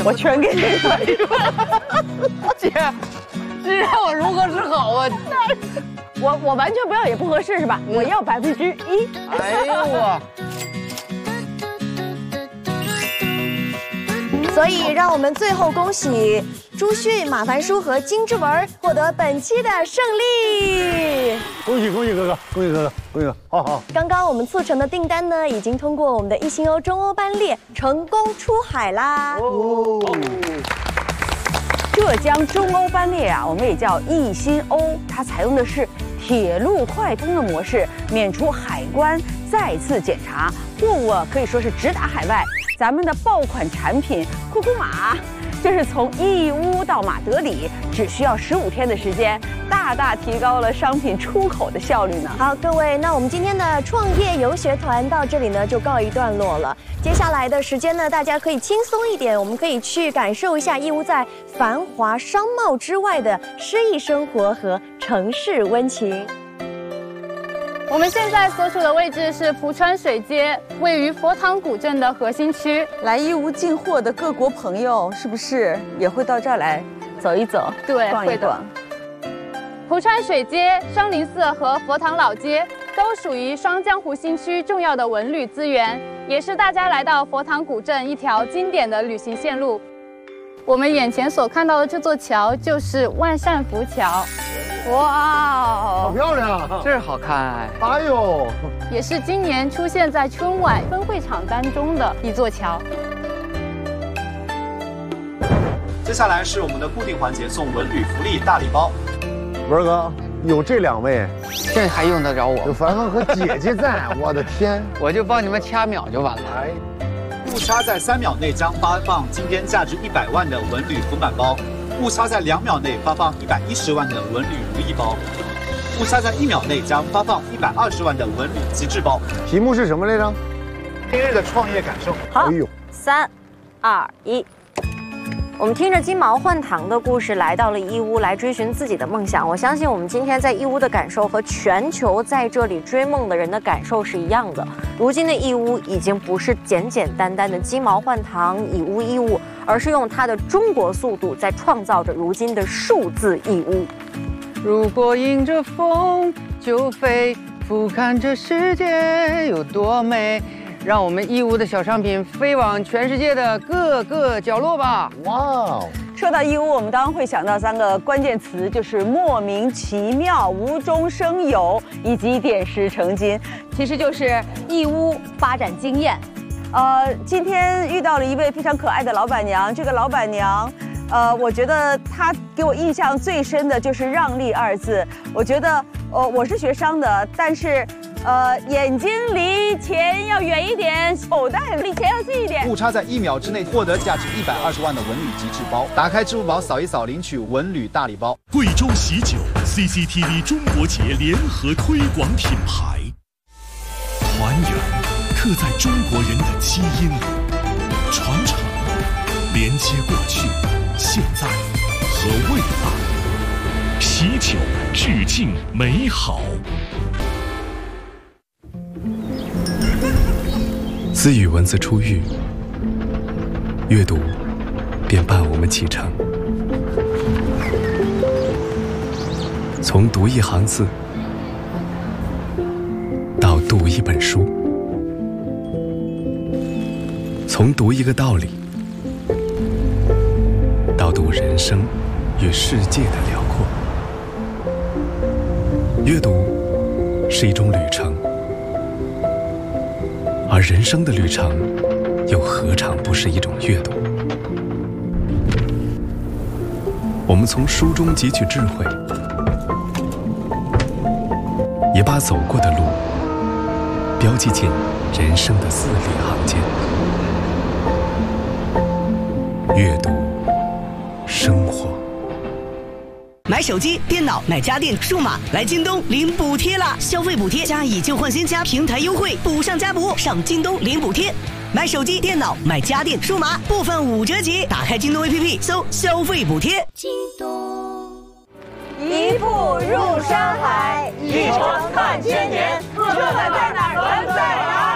我全给你了。 姐，这让我如何是好啊？ 我完全不要也不合适是吧？我要1%。 哎呦我。 所以，让我们最后恭喜朱旭、马凡舒和金志文获得本期的胜利。 恭喜恭喜哥哥，恭喜哥哥，恭喜哥！好。 刚刚我们促成的订单呢，已经通过我们的一星欧中欧班列成功出海啦。 浙江中欧班列啊，我们也叫一星欧，它采用的是铁路快通的模式，免除海关再次检查，货物啊可以说是直达海外。咱们的爆款产品酷酷马，就是从义乌到马德里只需要15天的时间，大大提高了商品出口的效率呢。 好，各位，那我们今天的创业游学团到这里呢就告一段落了。接下来的时间呢，大家可以轻松一点，我们可以去感受一下义乌在繁华商贸之外的诗意生活和城市温情。 我们现在所处的位置是蒲川水街，位于佛堂古镇的核心区。 来义乌进货的各国朋友，是不是也会到这儿来走一走？ 对， 逛一逛。 蒲川水街、商林寺和佛堂老街都属于双江湖新区重要的文旅资源，也是大家来到佛堂古镇一条经典的旅行线路。我们眼前所看到的这座桥就是万善福桥。哇， 好漂亮， 这好看。 哎呦， 也是今年出现在春晚分会场当中的一座桥。 接下来是我们的固定环节，送文旅福利大礼包。 文哥，有这2位， 这还用得着我？ 有凡凡和姐姐在，我的天， 我就帮你们掐秒就完了。 误差在3秒内将发放今天价值100万的文旅福满包，误差在2秒内发放110万的文旅如意包，误差在1秒内将发放120万的文旅极致包。 题目是什么来着？ 今日的创业感受。 好哎呦 ，3、2、1。我们听着金毛换糖的故事，来到了义乌，来追寻自己的梦想。我相信我们今天在义乌的感受和全球在这里追梦的人的感受是一样的。如今的义乌已经不是简简单单的金毛换糖、以物易物，而是用它的中国速度在创造着如今的数字义乌。 如果迎着风就飞，俯瞰这世界有多美。让我们义乌的小商品飞往全世界的各个角落吧！ 哇哦！ 说到义乌，我们当然会想到3个关键词，就是莫名其妙、无中生有以及点石成金，其实就是义乌发展经验。今天遇到了一位非常可爱的老板娘，这个老板娘。我觉得她给我印象最深的就是让利2字。我觉得，我是学商的，但是，眼睛离钱要远一点，口袋离钱要近一点。 误差在1秒之内获得价值120万的文旅极致包，打开支付宝扫一扫，领取文旅大礼包。 贵州喜酒 CCTV 中国节联合推广品牌，还原刻在中国人的基因里，传承连接过去、现在和未来。喜酒致敬美好。 私语文字出狱，阅读便伴我们启程。从读一行字到读一本书，从读一个道理到读人生与世界的辽阔。阅读是一种旅程，而人生的旅程又何尝不是一种阅读？我们从书中汲取智慧，也把走过的路标记进人生的字里行间。阅读生活。 买手机、电脑、买家电、数码，来京东领补贴啦！消费补贴加以旧换新加平台优惠，补上加补，上京东领补贴。买手机、电脑、买家电、数码，部分5折起。打开京东 APP， 搜消费补贴。京东， 一步入山海， 一程看千年，客满在哪儿？咱在哪儿？